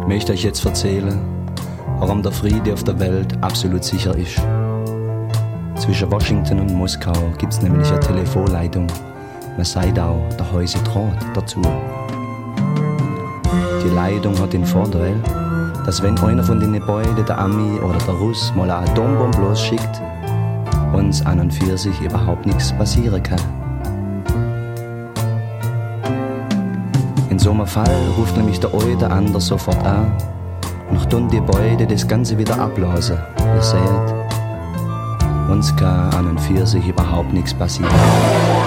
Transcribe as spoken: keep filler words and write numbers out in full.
möchte euch jetzt erzählen, warum der Friede auf der Welt absolut sicher ist. Zwischen Washington und Moskau gibt's nämlich eine Telefonleitung. Man sagt auch, der Häuse Draht dazu. Die Leitung hat den Vorteil, dass wenn einer von den Gebäuden, der Ami oder der Russ, mal eine Atombombe losschickt, uns an und für sich überhaupt nichts passieren kann. In so einem Fall ruft nämlich der eine der andere sofort an und tun die beide das Ganze wieder abblasen. Ihr seht, uns kann an und für sich überhaupt nichts passieren.